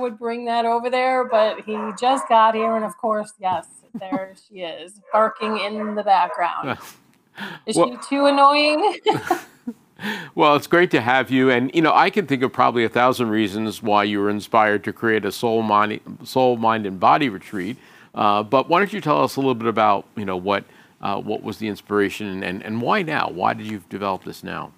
would bring that over there, but he just got here. And of course, yes, there she is, barking in the background. Is Well, she too annoying? well, it's great to have you. And, I can think of probably 1,000 reasons why you were inspired to create a soul, mind, and body retreat. But why don't you tell us a little bit about, what was the inspiration and why now? Why did you develop this now?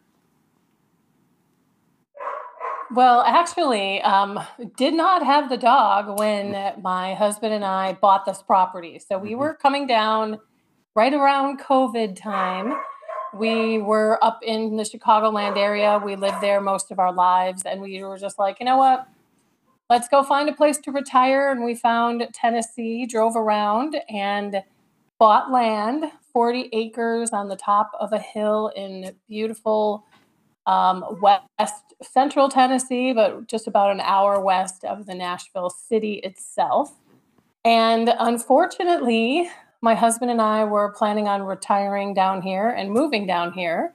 Well, actually, did not have the dog when my husband and I bought this property. So we Hmm. were coming down right around COVID time. We were up in the Chicagoland area. We lived there most of our lives. And we were just like, you know what? Let's go find a place to retire. And we found Tennessee, drove around and bought land, 40 acres on the top of a hill in beautiful west central Tennessee, but just about an hour west of the Nashville city itself. And unfortunately, my husband and I were planning on retiring down here and moving down here.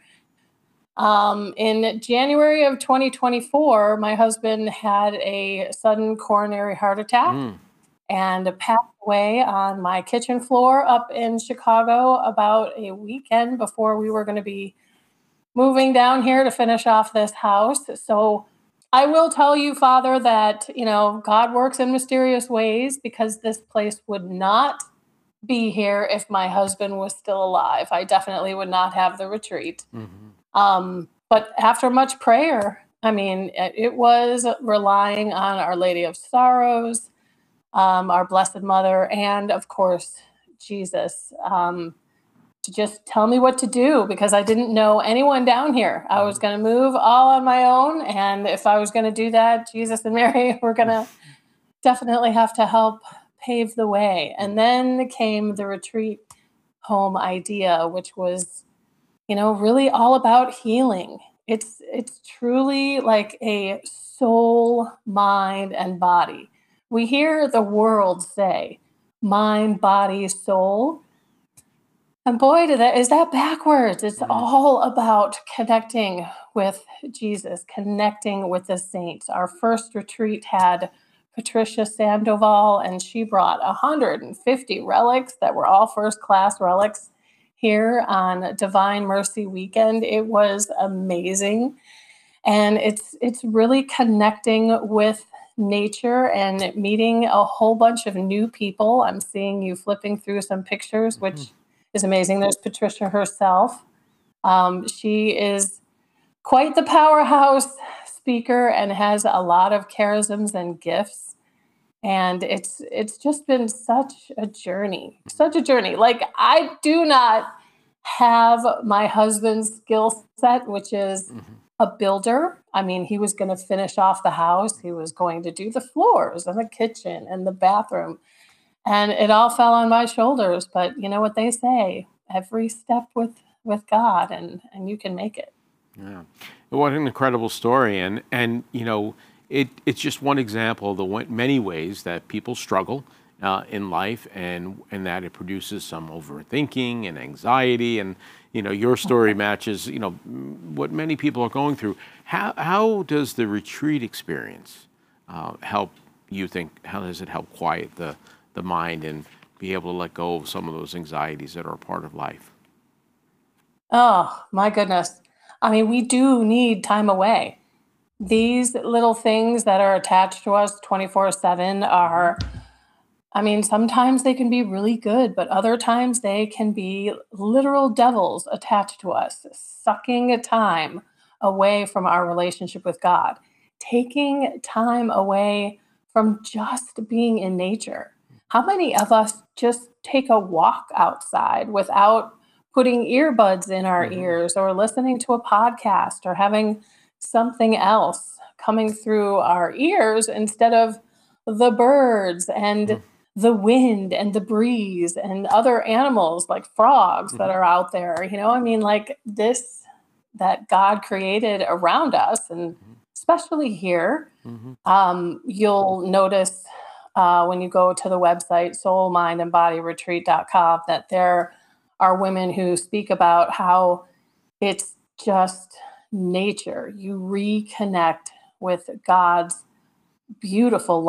In January of 2024, my husband had a sudden coronary heart attack Mm. and passed away on my kitchen floor up in Chicago about a weekend before we were going to be moving down here to finish off this house. So I will tell you, Father, that, God works in mysterious ways because this place would not be here if my husband was still alive. I definitely would not have the retreat. Hmm. But after much prayer, I mean, it was relying on Our Lady of Sorrows, our Blessed Mother, and of course, Jesus. To just tell me what to do because I didn't know anyone down here. I was going to move all on my own. And if I was going to do that, Jesus and Mary were going to definitely have to help pave the way. And then came the retreat home idea, which was, really all about healing. It's truly like a soul, mind, and body. We hear the world say mind, body, soul. And boy, is that backwards. It's Mm. all about connecting with Jesus, connecting with the saints. Our first retreat had Patricia Sandoval, and she brought 150 relics that were all first class relics here on Divine Mercy Weekend. It was amazing. And it's really connecting with nature and meeting a whole bunch of new people. I'm seeing you flipping through some pictures, Mhm. which is amazing. There's Patricia herself. She is quite the powerhouse speaker and has a lot of charisms and gifts. And it's just been such a journey, such a journey. Like I do not have my husband's skill set, which is Mhm. a builder. I mean, he was going to finish off the house. He was going to do the floors and the kitchen and the bathroom. And it all fell on my shoulders. But you know what they say, every step with God and you can make it. Yeah. What an incredible story. And it's just one example of the many ways that people struggle in life and that it produces some overthinking and anxiety. And, your story matches, what many people are going through. How does the retreat experience help you think, how does it help quiet the mind and be able to let go of some of those anxieties that are a part of life? Oh my goodness. I mean, we do need time away. These little things that are attached to us 24/7 Hmm. are, I mean, sometimes they can be really good, but other times they can be literal devils attached to us, sucking time away from our relationship with God, taking time away from just being in nature. How many of us just take a walk outside without putting earbuds in our Hmm. ears or listening to a podcast or having something else coming through our ears instead of the birds and the wind and the breeze and other animals like frogs that Hmm. are out there? I mean, like this that God created around us, and especially here. Hmm. You'll notice when you go to the website soulmindandbodyretreat.com that there are women who speak about how it's just nature. You reconnect with God's beautiful